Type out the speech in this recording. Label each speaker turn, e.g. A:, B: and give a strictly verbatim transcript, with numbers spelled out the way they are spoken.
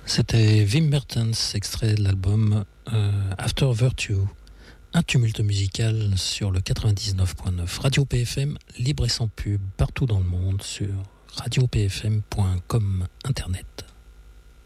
A: C'était Wim Mertens, extrait de l'album euh, After Virtue. Un tumulte musical sur le quatre-vingt-dix-neuf point neuf Radio P F M, libre et sans pub, partout dans le monde sur radio p f m point com internet.